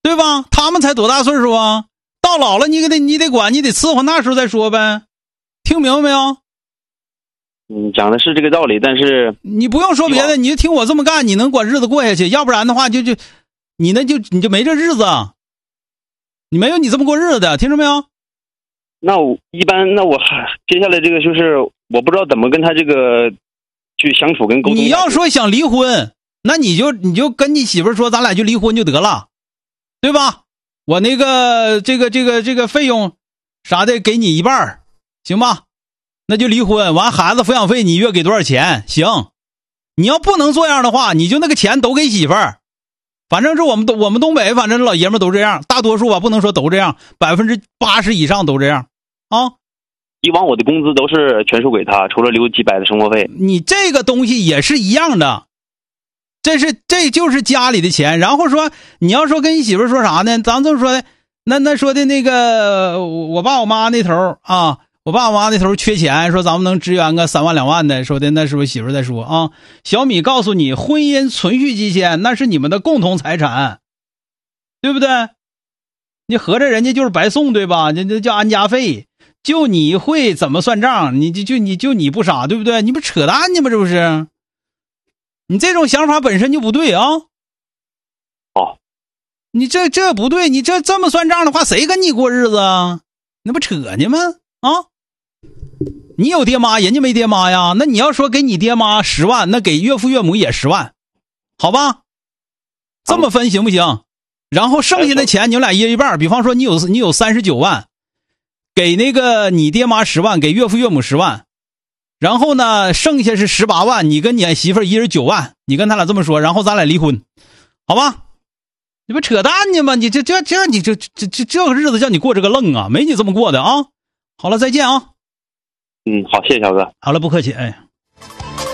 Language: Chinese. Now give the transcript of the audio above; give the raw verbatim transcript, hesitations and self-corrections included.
对吧？他们才多大岁数啊？到老了你得你得管，你得伺候，那时候再说呗。听明白没有？ 嗯，讲的是这个道理，但是你不用说别的，你就听我这么干，你能管日子过下去。要不然的话就，就就你那就你就没这日子，你没有你这么过日子的，听着没有？ 那我一般，那我接下来这个就是我不知道怎么跟他这个去相处跟沟通。 你要说想离婚，那你就你就跟你媳妇说，咱俩就离婚就得了，对吧？我那个这个这个这个费用啥的给你一半，行吧？那就离婚，完孩子抚养费你月给多少钱？行。你要不能这样的话，你就那个钱都给媳妇儿。反正是我们我们东北，反正老爷们都这样，大多数吧，不能说都这样，百分之八十以上都这样啊。 以往我的工资都是全数给他，除了留几百的生活费。 你这个东西也是一样的，这是这就是家里的钱。然后说你要说跟你媳妇说啥呢？咱这么说的，那那说的那个我爸我妈那头啊。我爸我妈那头缺钱，说咱们能支援个三万两万的，说的那是我媳妇在说啊。小米告诉你，婚姻存续期间那是你们的共同财产，对不对？你合着人家就是白送，对吧？这这叫安家费，就你会怎么算账？你就就你就你不傻，对不对？你不扯淡呢吗？这不是？你这种想法本身就不对啊！ 哦， 你这这不对，你这这么算账的话，谁跟你过日子啊？那不扯呢吗？啊！你有爹妈，人家没爹妈呀。那你要说给你爹妈十万，那给岳父岳母也十万，好吧？这么分行不行？然后剩下的钱你们俩一人一半，比方说你有你有三十九万，给那个你爹妈十万，给岳父岳母十万，然后呢，剩下是十八万，你跟你媳妇一人九万，你跟他俩这么说，然后咱俩离婚，好吧？你不扯淡呢吗？你这这这你这这这这个日子叫你过这个愣啊？没你这么过的啊！好了，再见啊！ 嗯，好，谢谢小哥。 好了，不客气，哎。